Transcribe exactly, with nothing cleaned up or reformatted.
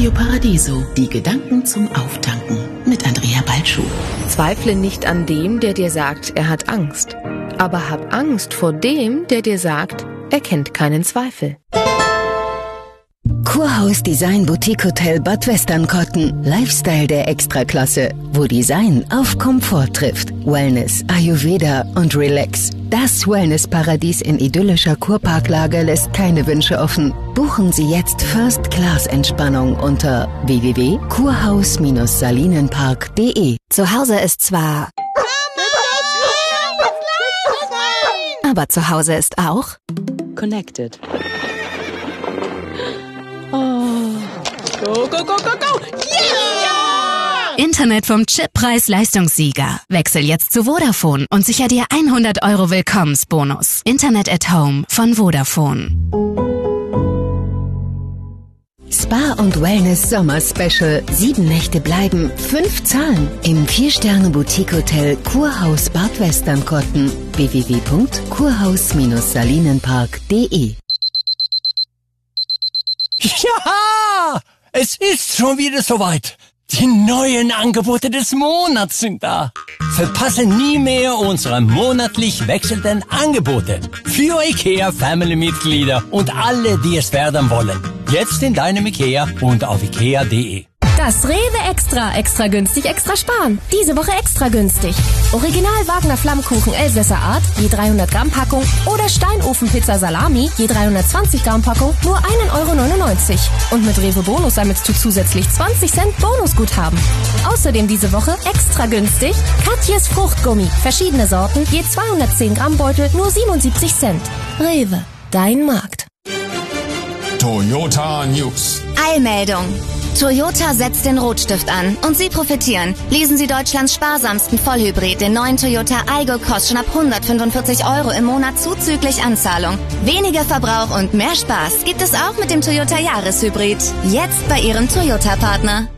Radio Paradiso, die Gedanken zum Auftanken mit Andrea Balschuh. Zweifle nicht an dem, der dir sagt, er hat Angst. Aber hab Angst vor dem, der dir sagt, er kennt keinen Zweifel. Kurhaus Design Boutique Hotel Bad Westernkotten. Lifestyle der Extraklasse, wo Design auf Komfort trifft. Wellness, Ayurveda und Relax. Das Wellness-Paradies in idyllischer Kurparklage lässt keine Wünsche offen. Buchen Sie jetzt First-Class-Entspannung unter w w w punkt kurhaus salinenpark punkt de. Zu Hause ist zwar... Aber zu Hause ist auch... Connected. Oh. Go, go, go, go, go! Yeah! Internet vom Chip-Preis-Leistungssieger. Wechsel jetzt zu Vodafone und sicher dir hundert Euro Willkommensbonus. Internet at Home von Vodafone. Spa und Wellness Sommer Special. Sieben Nächte bleiben, fünf zahlen. Im Vier-Sterne-Boutique-Hotel Kurhaus Bad Westernkotten. w w w punkt kurhaus salinenpark punkt de. Ja, es ist schon wieder soweit. Die neuen Angebote des Monats sind da. Verpasse nie mehr unsere monatlich wechselnden Angebote für IKEA Family-Mitglieder und alle, die es werden wollen. Jetzt in deinem IKEA und auf ikea punkt de. Das Rewe Extra. Extra günstig, extra sparen. Diese Woche extra günstig. Original Wagner Flammkuchen Elsässer Art, je dreihundert Gramm Packung. Oder Steinofenpizza Salami, je dreihundertzwanzig Gramm Packung, nur ein Euro neunundneunzig. Und mit Rewe Bonus sammelst du zusätzlich zwanzig Cent Bonusguthaben. Außerdem diese Woche extra günstig Katjes Fruchtgummi. Verschiedene Sorten, je zweihundertzehn Gramm Beutel, nur siebenundsiebzig Cent. Rewe, dein Markt. Toyota News. Eilmeldung. Toyota setzt den Rotstift an und Sie profitieren. Leasen Sie Deutschlands sparsamsten Vollhybrid, den neuen Toyota Aygo, kostet schon ab hundertfünfundvierzig Euro im Monat zuzüglich Anzahlung. Weniger Verbrauch und mehr Spaß gibt es auch mit dem Toyota Jahreshybrid. Jetzt bei Ihrem Toyota-Partner.